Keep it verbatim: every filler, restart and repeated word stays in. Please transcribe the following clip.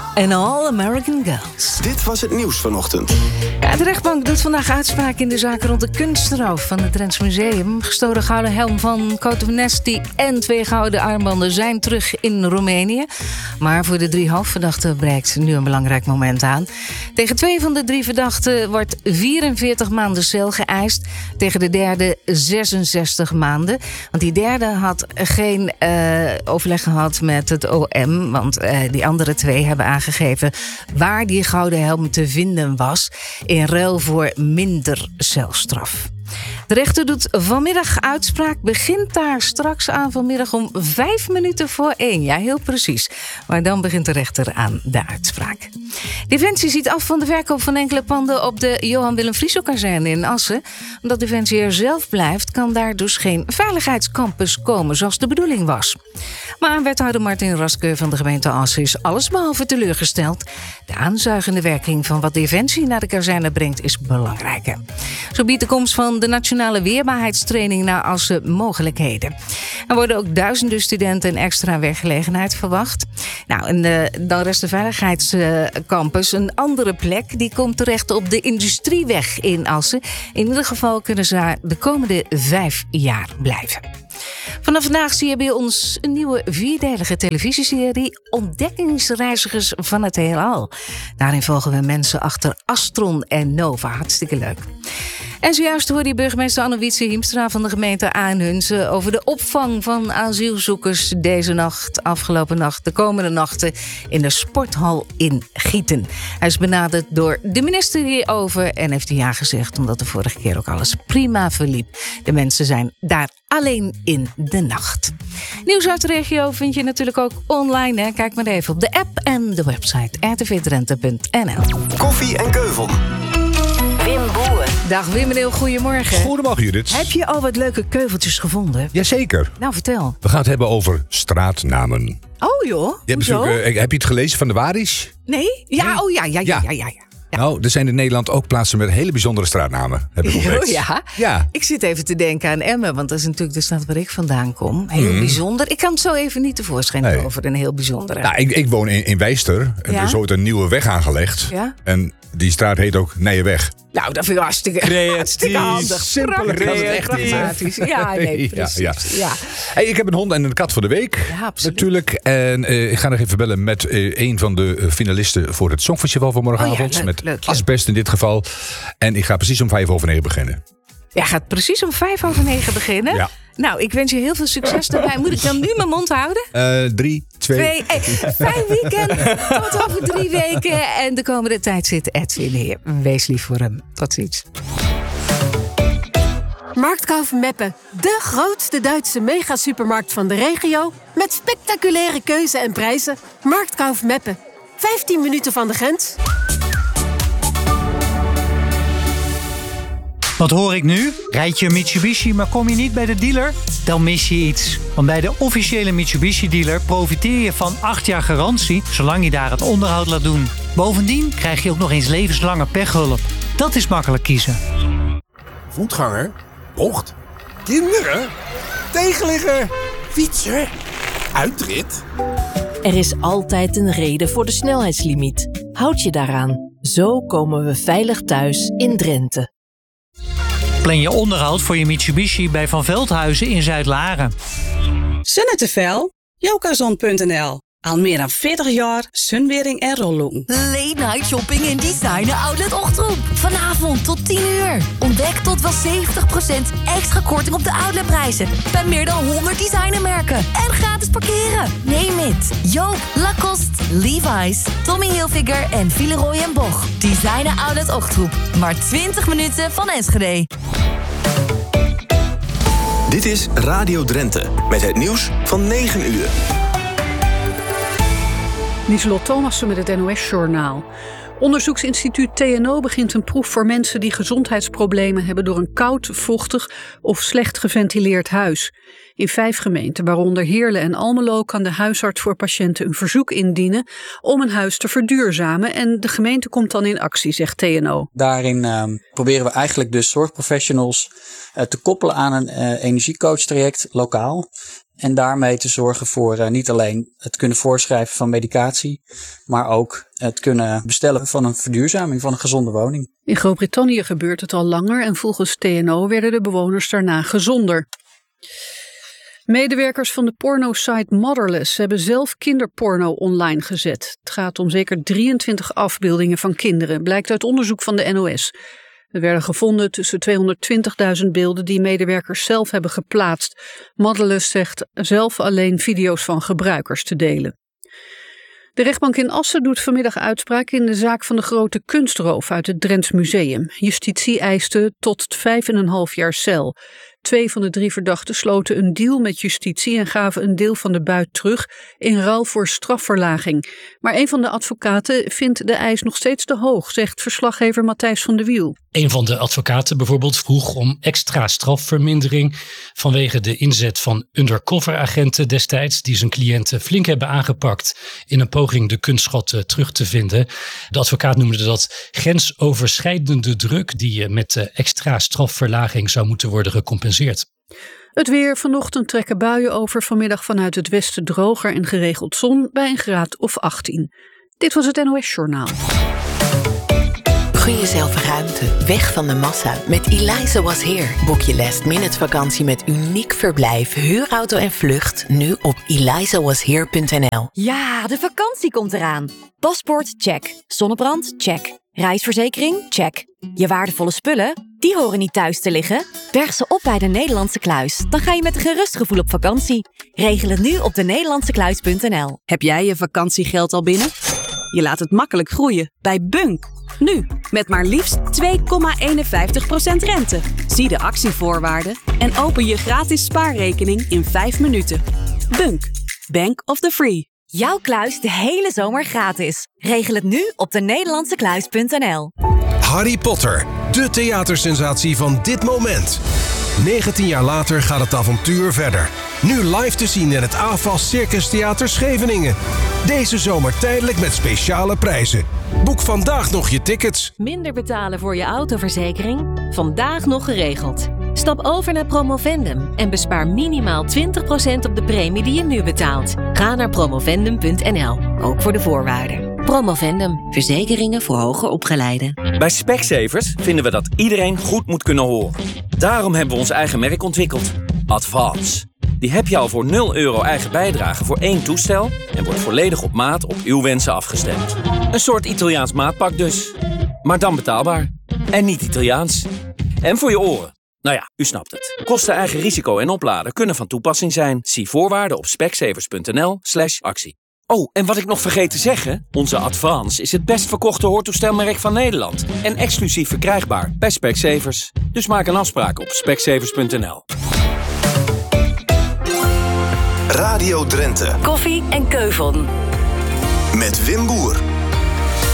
en All American Girls. Dit was het nieuws vanochtend. Ja, de rechtbank doet vandaag uitspraak in de zaak rond de kunstroof van het Drents Museum. Gestolen gouden helm van Cotonesti en twee gouden armbanden zijn terug in Roemenië. Maar voor de drie hoofdverdachten breekt nu een belangrijk moment aan. Tegen twee van de drie verdachten wordt vierenveertig maanden cel geëist. Tegen de derde zesenzestig maanden. Want die derde had geen uh, overleg gehad met het O M. Want uh, die andere twee hebben aangegeven waar die gouden helm te vinden was. In ruil voor minder celstraf. De rechter doet vanmiddag uitspraak. Begint daar straks aan vanmiddag om vijf minuten voor één. Ja, heel precies. Maar dan begint de rechter aan de uitspraak. Defensie ziet af van de verkoop van enkele panden op de Johan Willem Frieso-kazerne in Assen. Omdat Defensie er zelf blijft, kan daar dus geen veiligheidscampus komen zoals de bedoeling was. Maar wethouder Martin Raske van de gemeente Assen is allesbehalve teleurgesteld. De aanzuigende werking van wat Defensie naar de kazerne brengt is belangrijker. Zo biedt de komst van de nationale weerbaarheidstraining naar Assen mogelijkheden. Er worden ook duizenden studenten een extra werkgelegenheid verwacht. Nou, en uh, dan rest de veiligheidscampus, een andere plek. Die komt terecht op de Industrieweg in Assen. In ieder geval kunnen ze daar de komende vijf jaar blijven. Vanaf vandaag zie je bij ons een nieuwe vierdelige televisieserie Ontdekkingsreizigers van het heelal. Daarin volgen we mensen achter Astron en Nova. Hartstikke leuk. En zojuist hoorde die burgemeester Anne-Wietse Hiemstra van de gemeente Aanhunsen over de opvang van asielzoekers deze nacht, afgelopen nacht, de komende nachten in de sporthal in Gieten. Hij is benaderd door de minister hierover en heeft ja gezegd omdat de vorige keer ook alles prima verliep. De mensen zijn daar alleen in de nacht. Nieuws uit de regio vind je natuurlijk ook online. Hè? Kijk maar even op de app en de website r t v drenthe punt n l. Koffie en Keuvel. Wim Boer. Dag Wim en heel goedemorgen. Goedemorgen Judith. Heb je al wat leuke keuveltjes gevonden? Jazeker. Nou, vertel. We gaan het hebben over straatnamen. Oh joh, je hebt, uh, heb je het gelezen van de Waris? Nee? Ja, nee? Oh ja, ja, ja, ja, ja. ja. Ja. Nou, er zijn in Nederland ook plaatsen met hele bijzondere straatnamen. Heb ik ontdekt. Oh ja? Ja. Ik zit even te denken aan Emmen, want dat is natuurlijk de stad waar ik vandaan kom. Heel mm. bijzonder. Ik kan het zo even niet tevoorschijn nee. over een heel bijzondere. Nou, ik, ik woon in, in Wijster en ja? er is ooit een nieuwe weg aangelegd. Ja? En die straat heet ook Nijenweg. Nou, dat vind ik hartstikke, hartstikke handig. Simpel en pragmatisch. Ja, nee, precies. Ja, ja. Ja. Hey, ik heb een hond en een kat voor de week. Ja, absoluut. Natuurlijk. En uh, ik ga nog even bellen met uh, een van de uh, finalisten voor het Songfestival van morgenavond. Oh ja, leuk, met leuk, Asbest in dit geval. En ik ga precies om vijf over negen beginnen. Ja, gaat precies om vijf over negen beginnen? Ja. Nou, ik wens je heel veel succes daarbij. Moet ik dan nu mijn mond houden? Uh, drie, twee. twee hey, fijn weekend. Tot over drie weken. En de komende tijd zit Edwin hier. Wees lief voor hem. Tot ziens. Marktkauf Meppen. De grootste Duitse megasupermarkt van de regio. Met spectaculaire keuze en prijzen. Marktkauf Meppen. vijftien minuten van de grens. Wat hoor ik nu? Rijd je een Mitsubishi, maar kom je niet bij de dealer? Dan mis je iets. Want bij de officiële Mitsubishi-dealer profiteer je van acht jaar garantie, zolang je daar het onderhoud laat doen. Bovendien krijg je ook nog eens levenslange pechhulp. Dat is makkelijk kiezen. Voetganger, bocht, kinderen, tegenligger, fietser, uitrit. Er is altijd een reden voor de snelheidslimiet. Houd je daaraan. Zo komen we veilig thuis in Drenthe. Plan je onderhoud voor je Mitsubishi bij Van Veldhuizen in Zuid-Laren. Zonnetevel, jokazon punt n l. Al meer dan veertig jaar sunwering en rolloen. Late night shopping in Designer Outlet Ochtroep. Vanavond tot tien uur. Ontdek tot wel zeventig procent extra korting op de outletprijzen. Bij meer dan honderd designermerken. En gratis parkeren. Neem het. Joop, Lacoste, Levi's, Tommy Hilfiger en Villeroy en Boch. Designer Outlet Ochtroep. Maar twintig minuten van Enschede. Dit is Radio Drenthe. Met het nieuws van negen uur. Lieselot Thomassen met het N O S-journaal. Onderzoeksinstituut T N O begint een proef voor mensen die gezondheidsproblemen hebben door een koud, vochtig of slecht geventileerd huis. In vijf gemeenten, waaronder Heerlen en Almelo, kan de huisarts voor patiënten een verzoek indienen om een huis te verduurzamen en de gemeente komt dan in actie, zegt T N O. Daarin uh, proberen we eigenlijk dus zorgprofessionals uh, te koppelen aan een uh, energiecoach traject lokaal. En daarmee te zorgen voor uh, niet alleen het kunnen voorschrijven van medicatie, maar ook het kunnen bestellen van een verduurzaming van een gezonde woning. In Groot-Brittannië gebeurt het al langer en volgens T N O werden de bewoners daarna gezonder. Medewerkers van de porno-site Motherless hebben zelf kinderporno online gezet. Het gaat om zeker drieëntwintig afbeeldingen van kinderen, blijkt uit onderzoek van de N O S. Er werden gevonden tussen tweehonderdtwintigduizend beelden die medewerkers zelf hebben geplaatst. Motherless zegt zelf alleen video's van gebruikers te delen. De rechtbank in Assen doet vanmiddag uitspraak in de zaak van de grote kunstroof uit het Drents Museum. Justitie eiste tot vijf en een half jaar cel. Twee van de drie verdachten sloten een deal met justitie en gaven een deel van de buit terug in ruil voor strafverlaging. Maar een van de advocaten vindt de eis nog steeds te hoog, zegt verslaggever Matthijs van de Wiel. Een van de advocaten bijvoorbeeld vroeg om extra strafvermindering vanwege de inzet van undercoveragenten destijds die zijn cliënten flink hebben aangepakt in een poging de kunstschatten terug te vinden. De advocaat noemde dat grensoverschrijdende druk die met de extra strafverlaging zou moeten worden gecompenseerd. Het weer. Vanochtend trekken buien over, vanmiddag vanuit het westen droger en geregeld zon bij een graad of achttien. Dit was het N O S-journaal. Gun jezelf ruimte, weg van de massa. Met Eliza Was Here boek je last minute vakantie met uniek verblijf, huurauto en vlucht nu op eliza was here punt n l. Ja, de vakantie komt eraan. Paspoort, check. Zonnebrand, check. Reisverzekering, check. Je waardevolle spullen, die horen niet thuis te liggen. Berg ze op bij de Nederlandse Kluis. Dan ga je met een gerust gevoel op vakantie. Regel het nu op de nederlandse kluis punt n l. Heb jij je vakantiegeld al binnen? Je laat het makkelijk groeien bij Bunk. Nu, met maar liefst twee komma eenenvijftig procent rente. Zie de actievoorwaarden en open je gratis spaarrekening in vijf minuten. Bunk, Bank of the Free. Jouw kluis de hele zomer gratis. Regel het nu op de nederlandse kluis punt n l. Harry Potter, de theatersensatie van dit moment. negentien jaar later gaat het avontuur verder. Nu live te zien in het A F A S Circus Theater Scheveningen. Deze zomer tijdelijk met speciale prijzen. Boek vandaag nog je tickets. Minder betalen voor je autoverzekering? Vandaag nog geregeld. Stap over naar Promovendum en bespaar minimaal twintig procent op de premie die je nu betaalt. Ga naar promovendum punt n l, ook voor de voorwaarden. Promovendum, verzekeringen voor hoger opgeleiden. Bij Specsavers vinden we dat iedereen goed moet kunnen horen. Daarom hebben we ons eigen merk ontwikkeld. Advance. Die heb je al voor nul euro eigen bijdrage voor één toestel en wordt volledig op maat op uw wensen afgestemd. Een soort Italiaans maatpak dus. Maar dan betaalbaar. En niet Italiaans. En voor je oren. Nou ja, u snapt het. Kosten, eigen risico en opladen kunnen van toepassing zijn. Zie voorwaarden op specsavers punt n l slash actie. Oh, en wat ik nog vergeet te zeggen. Onze Advance is het best verkochte hoortoestelmerk van Nederland. En exclusief verkrijgbaar bij Specsavers. Dus maak een afspraak op specsavers punt n l. Radio Drenthe. Koffie en Keuvelen. Met Wim Boer.